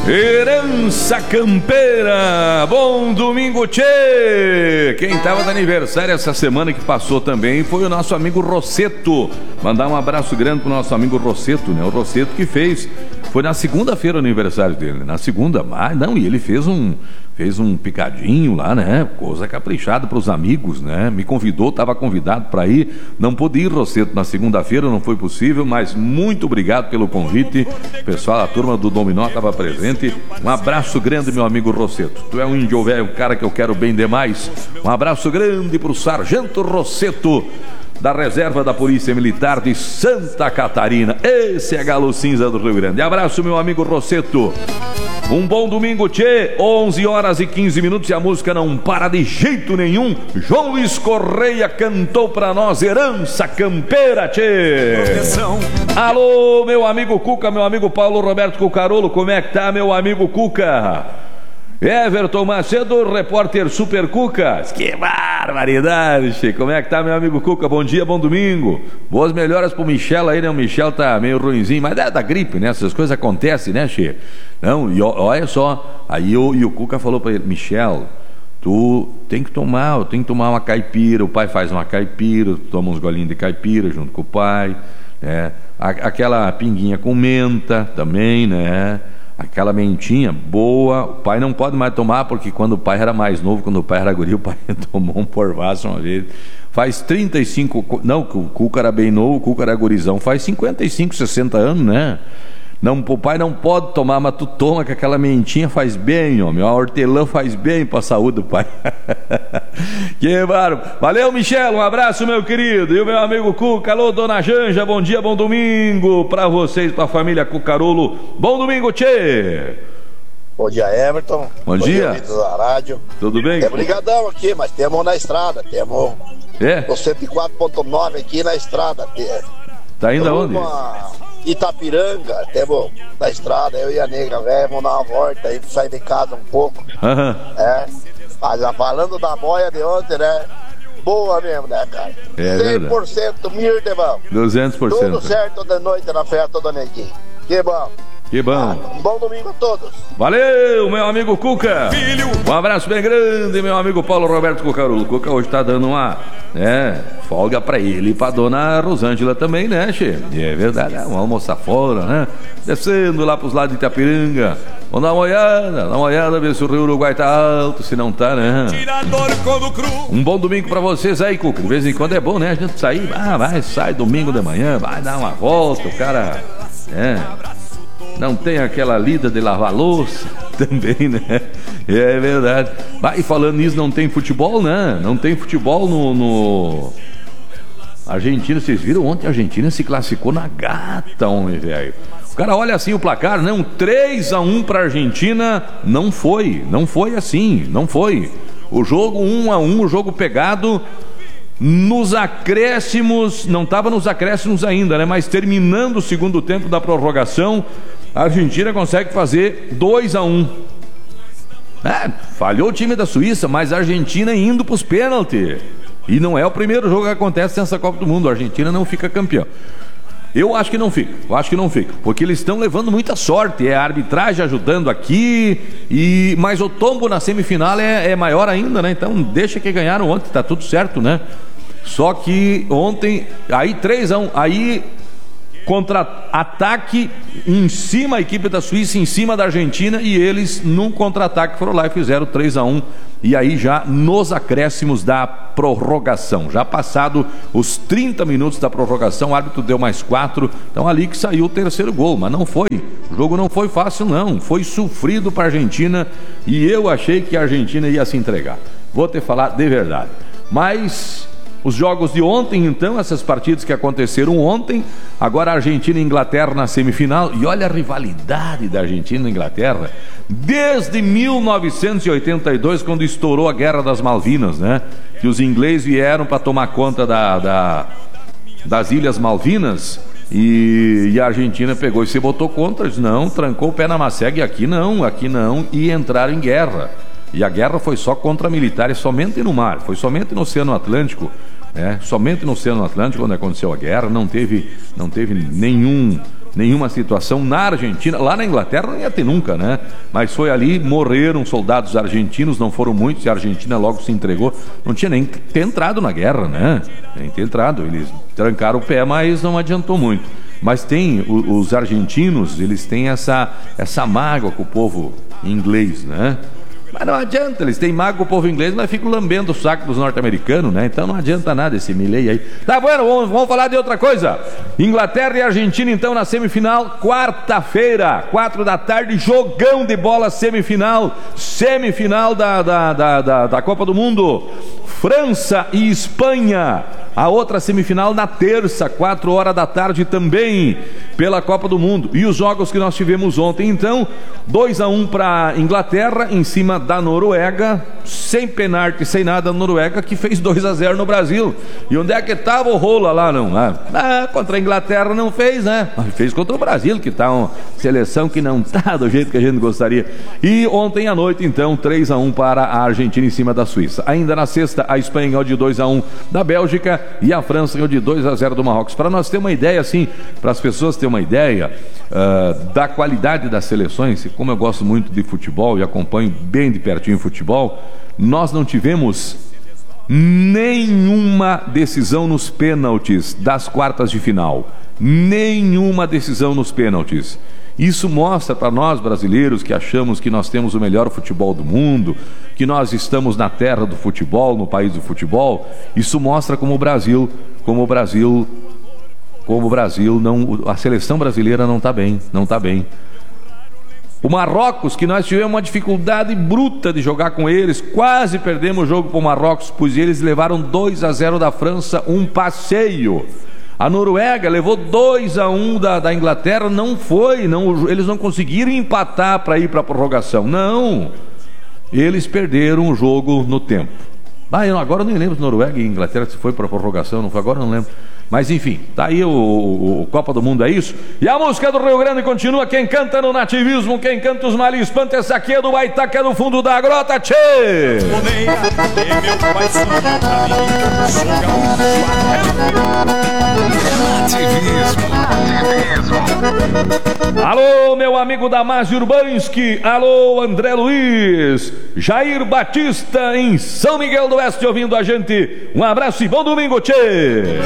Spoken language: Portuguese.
Herança Campeira, bom domingo, tchê! Quem tava de aniversário essa semana que passou também foi o nosso amigo Rosseto. Mandar um abraço grande pro nosso amigo Rosseto, né? O Rosseto que foi na segunda-feira o aniversário dele, na segunda, e ele fez um picadinho lá, né? Coisa caprichada pros amigos, né? Me convidou, tava convidado para ir, não pude ir, Rosseto, na segunda-feira, não foi possível, mas muito obrigado pelo convite. O pessoal, a turma do Dominó tava presente. Um abraço grande, meu amigo Rosseto. Tu é um índio velho, um cara que eu quero bem demais. Um abraço grande pro Sargento Rosseto, da Reserva da Polícia Militar de Santa Catarina. Esse é Galo Cinza do Rio Grande. Abraço, meu amigo Rosseto. Um bom domingo, tchê. 11 horas e 15 minutos e a música não para de jeito nenhum. João Luiz Correia cantou pra nós Herança Campeira, tchê. Alô, meu amigo Cuca, meu amigo Paulo Roberto Cucarolo, como é que tá, meu amigo Cuca? Everton Macedo, repórter Super Cuca. Que barbaridade, che. Como é que tá, meu amigo Cuca? Bom dia, bom domingo. Boas melhoras pro Michel aí, né? O Michel tá meio ruinzinho, mas é da gripe, né? Essas coisas acontecem, né, che? Não, e olha só. Aí o Cuca falou pra ele: Michel, tu tem que tomar uma caipira. O pai faz uma caipira, toma uns golinhos de caipira junto com o pai, né? Aquela pinguinha com menta também, né? Aquela mentinha boa. O pai não pode mais tomar, porque quando o pai era mais novo, quando o pai era guri, o pai tomou um porvaço uma vez. Faz 35... Não, o Cuca era bem novo, o Cuca era gurizão. Faz 55, 60 anos, né? Não, o pai não pode tomar, mas tu toma, que aquela mentinha faz bem, homem. A hortelã faz bem pra saúde do pai. Que bárbaro. Valeu, Michel, um abraço, meu querido. E o meu amigo Cuca. Alô, dona Janja, bom dia, bom domingo pra vocês, pra família Cucarolo. Bom domingo, tchê. Bom dia, Everton. Bom dia. Da rádio. Tudo bem? Temos ligadão aqui, mas temos na estrada. Temos o 104.9 aqui na estrada. Tá indo aonde? Itapiranga, temos na estrada, eu e a nega velha, vamos dar uma volta aí, sair de casa um pouco. Mas falando da boia de ontem, né? Boa mesmo, né, cara? 100% mirdebão. 200%. Tudo certo de noite na festa do Neguinho. Que bom. Que bom. Bom domingo a todos. Valeu, meu amigo Cuca. Um abraço bem grande, meu amigo Paulo Roberto Cucarolo. O Cuca hoje tá dando uma folga pra ele e pra dona Rosângela também, né, che? E é verdade, vamos almoçar fora, né? Descendo lá pros lados de Itapiranga. Vamos dar uma olhada, ver se o Rio Uruguai tá alto, se não tá, né? Um bom domingo pra vocês aí, Cuca. De vez em quando é bom, né? A gente sair, sai domingo de manhã, vai dar uma volta, o cara, não tem aquela lida de lavar louça também, né? É verdade. E falando nisso, não tem futebol, né? Não tem futebol no Argentina. Vocês viram ontem? A Argentina se classificou na gata, homem, velho. O cara olha assim o placar, né? 3-1 pra Argentina. Não foi assim, não foi. O jogo 1-1, o jogo pegado nos acréscimos, não estava nos acréscimos ainda, né? Mas terminando o segundo tempo da prorrogação, a Argentina consegue fazer 2-1. Falhou o time da Suíça, mas a Argentina indo para os pênaltis. E não é o primeiro jogo que acontece nessa Copa do Mundo. A Argentina não fica campeão. Eu acho que não fica, porque eles estão levando muita sorte. É a arbitragem ajudando aqui, mas o tombo na semifinal é maior ainda, né? Então deixa que ganharam ontem, tá tudo certo, né? Só que ontem, aí 3-1, aí contra-ataque em cima, a equipe da Suíça em cima da Argentina, e eles num contra-ataque foram lá e fizeram 3-1, e aí já nos acréscimos da prorrogação, já passado os 30 minutos da prorrogação, o árbitro deu mais 4, então ali que saiu o terceiro gol, mas não foi, o jogo não foi fácil não, foi sofrido para a Argentina, e eu achei que a Argentina ia se entregar, vou te falar de verdade, mas os jogos de ontem, então, essas partidas que aconteceram ontem, agora Argentina e Inglaterra na semifinal, e olha a rivalidade da Argentina e Inglaterra, desde 1982, quando estourou a Guerra das Malvinas, né? Que os ingleses vieram para tomar conta das Ilhas Malvinas, e a Argentina pegou e se botou contra, disse, não, trancou o pé na macega, e aqui não, e entraram em guerra. E a guerra foi só contra militares, somente no mar, foi somente no Oceano Atlântico, somente no Oceano Atlântico onde aconteceu a guerra, não teve nenhuma situação na Argentina. Lá na Inglaterra não ia ter nunca, né? Mas foi ali, morreram soldados argentinos, não foram muitos, e a Argentina logo se entregou. Não tinha nem ter entrado na guerra, né? Nem ter entrado. Eles trancaram o pé, mas não adiantou muito. Mas tem, os argentinos, eles têm essa mágoa com o povo inglês, né? Mas não adianta, eles têm mágoa com o povo inglês, mas ficam lambendo o saco dos norte-americanos, né? Então não adianta nada esse Milei aí. Tá bueno, vamos falar de outra coisa. Inglaterra e Argentina, então, na semifinal, quarta-feira, 4 da tarde, jogão de bola, semifinal da Copa do Mundo. França e Espanha. A outra semifinal na terça, 4 horas da tarde também, pela Copa do Mundo. E os jogos que nós tivemos ontem, então, 2-1 para Inglaterra, em cima da Noruega, sem penalti, sem nada, a Noruega que fez 2-0 no Brasil. E onde é que estava o rola lá, não? Contra a Inglaterra não fez, né? Mas fez contra o Brasil, que está uma seleção que não está do jeito que a gente gostaria. E ontem à noite, então, 3-1 para a Argentina em cima da Suíça. Ainda na sexta, a Espanha ganhou de 2-1 da Bélgica e a França ganhou de 2-0 do Marrocos. Para nós ter uma ideia, assim, para as pessoas terem uma ideia da qualidade das seleções, como eu gosto muito de futebol e acompanho bem de pertinho o futebol, nós não tivemos nenhuma decisão nos pênaltis das quartas de final. Nenhuma decisão nos pênaltis. Isso mostra para nós brasileiros que achamos que nós temos o melhor futebol do mundo, que nós estamos na terra do futebol, no país do futebol. Isso mostra como o Brasil não, a seleção brasileira não está bem, não está bem. O Marrocos, que nós tivemos uma dificuldade bruta de jogar com eles, quase perdemos o jogo para o Marrocos, pois eles levaram 2-0 da França, um passeio. A Noruega levou 2-1 da Inglaterra, eles não conseguiram empatar para ir para a prorrogação, não. Eles perderam o jogo no tempo. Agora eu nem lembro se Noruega e Inglaterra se foi para a prorrogação, não foi agora, eu não lembro. Mas enfim, tá aí o Copa do Mundo, é isso. E a música do Rio Grande continua. Quem canta no nativismo, quem canta os males espanta. Essa aqui é do Baitá, que é do fundo da grota, tchê! Alô, meu amigo Damásio Urbanski. Alô, André Luiz. Jair Batista em São Miguel do Oeste ouvindo a gente. Um abraço e bom domingo, tchê!